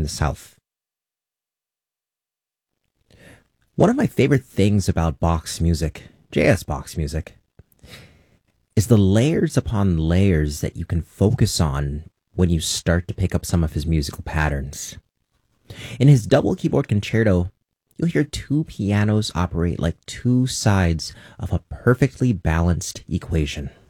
the South. One of my favorite things about Bach's music, J.S. Bach's music, is the layers upon layers that you can focus on when you start to pick up some of his musical patterns. In his double keyboard concerto, you'll hear two pianos operate like two sides of a perfectly balanced equation.